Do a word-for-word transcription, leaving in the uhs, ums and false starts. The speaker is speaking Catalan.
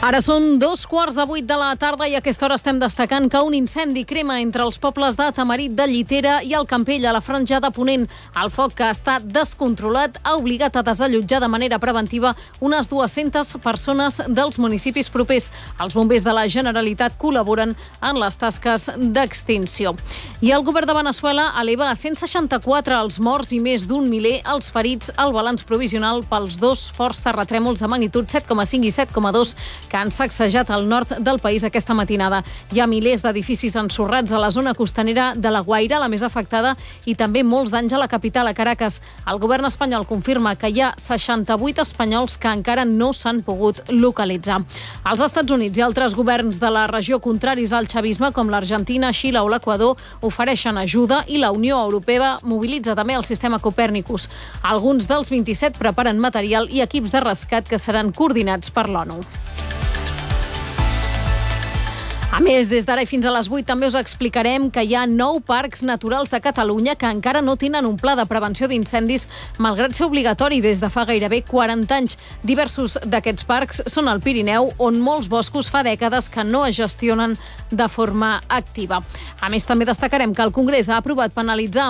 Ara són dos quarts de vuit de la tarda i a aquesta hora estem destacant que un incendi crema entre els pobles de Tamarit de Llitera i el Campell a la Franja de Ponent. El foc, que està descontrolat, ha obligat a desallotjar de manera preventiva unes dues-centes persones dels municipis propers. Els bombers de la Generalitat col·laboren en les tasques d'extinció. I el govern de Veneçuela eleva a cent seixanta-quatre els morts i més d'un miler els ferits al balanç provisional pels dos forts terratrèmols de magnitud set coma cinc i set coma dos que han sacsejat el nord del país aquesta matinada. Hi ha milers d'edificis ensorrats a la zona costanera de La Guaira, la més afectada, i també molts danys a la capital, a Caracas. El govern espanyol confirma que hi ha seixanta-vuit espanyols que encara no s'han pogut localitzar. Els Estats Units i altres governs de la regió contraris al chavisme, com l'Argentina, Xile o l'Equador, ofereixen ajuda i la Unió Europea mobilitza també el sistema Copernicus. Alguns dels vint-i-set preparen material i equips de rescat que seran coordinats per l'ONU. A més, des d'ara i fins a les vuit també us explicarem que hi ha nou parcs naturals de Catalunya que encara no tenen un pla de prevenció d'incendis, malgrat ser obligatori des de fa gairebé quaranta anys. Diversos d'aquests parcs són al Pirineu, on molts boscos fa dècades que no es gestionen de forma activa. A més, també destacarem que el Congrés ha aprovat penalitzar